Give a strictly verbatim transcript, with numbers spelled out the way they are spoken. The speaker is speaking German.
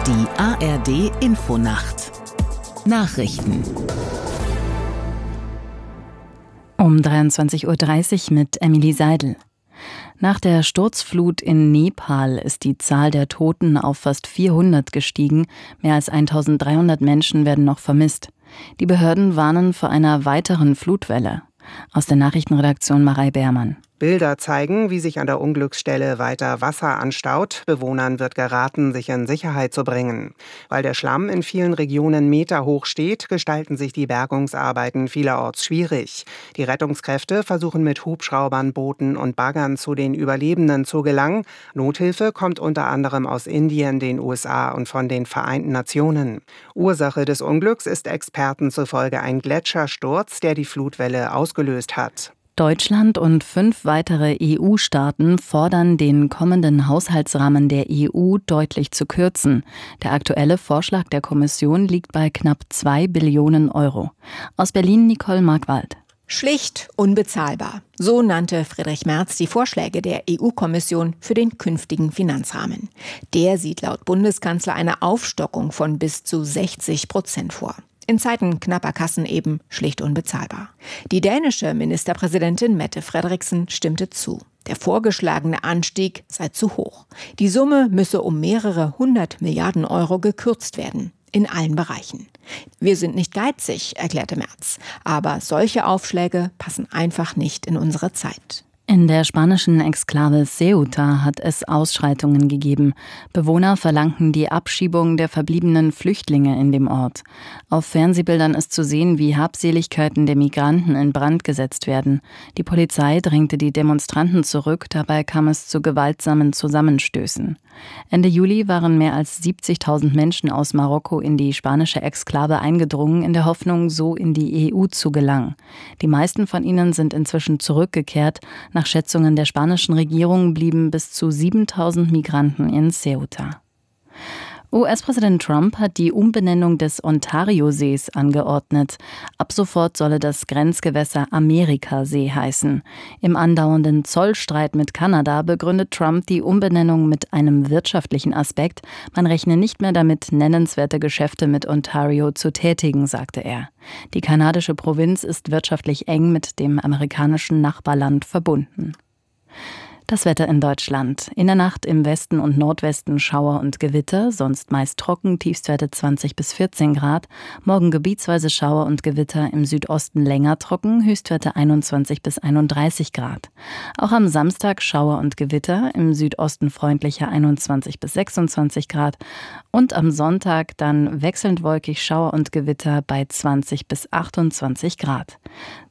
Die A R D Infonacht Nachrichten Um dreiundzwanzig Uhr dreißig mit Emily Seidel. Nach der Sturzflut in Nepal ist die Zahl der Toten auf fast vierhundert gestiegen. Mehr als eintausenddreihundert Menschen werden noch vermisst. Die Behörden warnen vor einer weiteren Flutwelle. Aus der Nachrichtenredaktion Marei Beermann. Bilder zeigen, wie sich an der Unglücksstelle weiter Wasser anstaut. Bewohnern wird geraten, sich in Sicherheit zu bringen. Weil der Schlamm in vielen Regionen meterhoch steht, gestalten sich die Bergungsarbeiten vielerorts schwierig. Die Rettungskräfte versuchen mit Hubschraubern, Booten und Baggern zu den Überlebenden zu gelangen. Nothilfe kommt unter anderem aus Indien, den U S A und von den Vereinten Nationen. Ursache des Unglücks ist Experten zufolge ein Gletschersturz, der die Flutwelle ausgelöst hat. Deutschland und fünf weitere E U-Staaten fordern, den kommenden Haushaltsrahmen der E U deutlich zu kürzen. Der aktuelle Vorschlag der Kommission liegt bei knapp zwei Billionen Euro. Aus Berlin Nicole Markwald. Schlicht unbezahlbar. So nannte Friedrich Merz die Vorschläge der E U-Kommission für den künftigen Finanzrahmen. Der sieht laut Bundeskanzler eine Aufstockung von bis zu sechzig Prozent vor. In Zeiten knapper Kassen eben schlicht unbezahlbar. Die dänische Ministerpräsidentin Mette Frederiksen stimmte zu. Der vorgeschlagene Anstieg sei zu hoch. Die Summe müsse um mehrere hundert Milliarden Euro gekürzt werden. In allen Bereichen. Wir sind nicht geizig, erklärte Merz. Aber solche Aufschläge passen einfach nicht in unsere Zeit. In der spanischen Exklave Ceuta hat es Ausschreitungen gegeben. Bewohner verlangten die Abschiebung der verbliebenen Flüchtlinge in dem Ort. Auf Fernsehbildern ist zu sehen, wie Habseligkeiten der Migranten in Brand gesetzt werden. Die Polizei drängte die Demonstranten zurück, dabei kam es zu gewaltsamen Zusammenstößen. Ende Juli waren mehr als siebzigtausend Menschen aus Marokko in die spanische Exklave eingedrungen, in der Hoffnung, so in die E U zu gelangen. Die meisten von ihnen sind inzwischen zurückgekehrt. Nach Schätzungen der spanischen Regierung blieben bis zu siebentausend Migranten in Ceuta. U S-Präsident Trump hat die Umbenennung des Ontariosees angeordnet. Ab sofort solle das Grenzgewässer Amerikasee heißen. Im andauernden Zollstreit mit Kanada begründet Trump die Umbenennung mit einem wirtschaftlichen Aspekt. Man rechne nicht mehr damit, nennenswerte Geschäfte mit Ontario zu tätigen, sagte er. Die kanadische Provinz ist wirtschaftlich eng mit dem amerikanischen Nachbarland verbunden. Das Wetter in Deutschland. In der Nacht im Westen und Nordwesten Schauer und Gewitter, sonst meist trocken, Tiefstwerte zwanzig bis vierzehn Grad. Morgen gebietsweise Schauer und Gewitter, im Südosten länger trocken, Höchstwerte einundzwanzig bis einunddreißig Grad. Auch am Samstag Schauer und Gewitter, im Südosten freundlicher einundzwanzig bis sechsundzwanzig Grad. Und am Sonntag dann wechselnd wolkig Schauer und Gewitter bei zwanzig bis achtundzwanzig Grad.